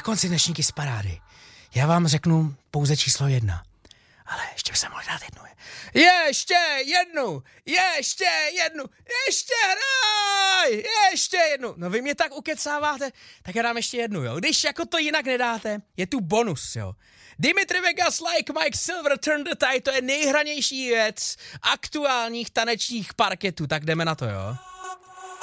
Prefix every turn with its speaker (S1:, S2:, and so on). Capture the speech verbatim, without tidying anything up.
S1: konci dnešní Kiss parády. Já vám řeknu pouze číslo jedna. Ale ještě bych se mohl dát jednu. Ještě jednu, ještě jednu, ještě hraj, ještě jednu. No vy mě tak ukecáváte, tak já dám ještě jednu, jo. Když jako to jinak nedáte, je tu bonus, jo. Dimitri Vegas, Like Mike, Silver, Turn the Tide, to je nejhranější věc aktuálních tanečních parketů, tak jdeme na to, jo.